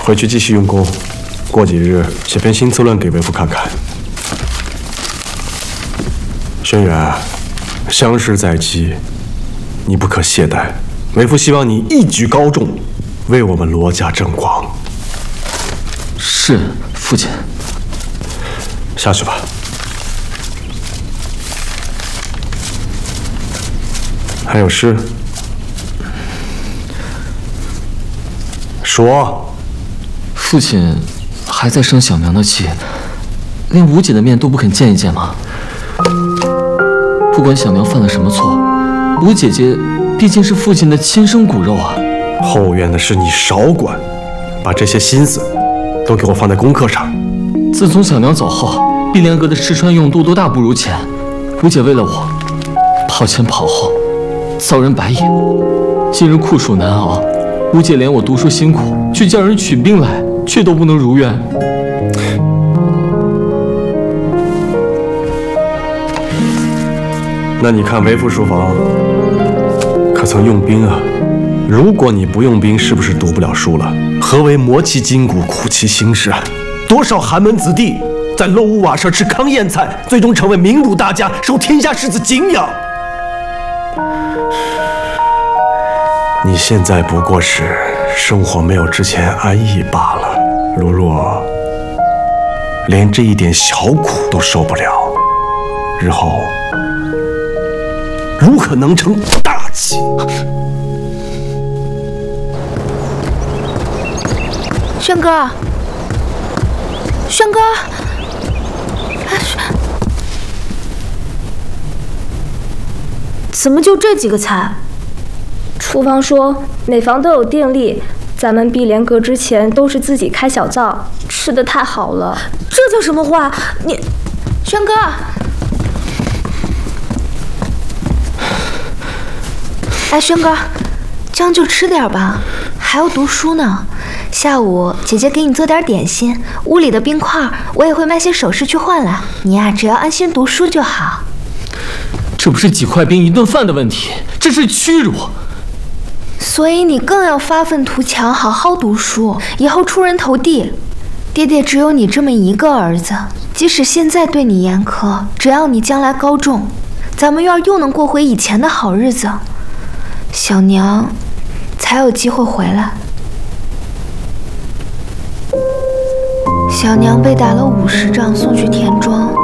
回去继续用功，过几日写篇新策论给为父看看。轩辕，相识在即，你不可懈怠。为父希望你一举高中，为我们罗家争光。 是，父亲。 下去吧。还有事？说。 父亲还在生小娘的气，连吴姐的面都不肯见一见吗？不管小娘犯了什么错，吴姐姐毕竟是父亲的亲生骨肉啊。 后院的事你少管，把这些心思都给我放在功课上。 自从小娘走后，碧莲阁的吃穿用度都大不如前。吴姐为了我，跑前跑后，遭人白眼。今日酷暑难熬，吴姐怜我读书辛苦，去叫人取兵来，却都不能如愿。 那你看为父书房可曾用兵啊？如果你不用兵，是不是读不了书了？何为磨其筋骨，苦其心志？多少寒门子弟在漏屋瓦舍吃糠咽菜，最终成为名儒大家，受天下士子敬仰。你现在不过是生活没有之前安逸罢了。如若连这一点小苦都受不了，日后如可能成大器？ 轩哥，轩哥，怎么就这几个菜？ 厨房说每房都有电力，咱们碧莲阁之前都是自己开小灶，吃的太好了。 这叫什么话？你，轩哥。哎，轩哥，将就吃点吧，还要读书呢。下午姐姐给你做点点心，屋里的冰块我也会卖些首饰去换来。你呀，只要安心读书就好。 这不是几块冰一顿饭的问题，这是屈辱。 所以你更要发愤图强，好好读书，以后出人头地。爹爹只有你这么一个儿子，即使现在对你严苛，只要你将来高中，咱们院又能过回以前的好日子，小娘才有机会回来。小娘被打了50杖，送去田庄。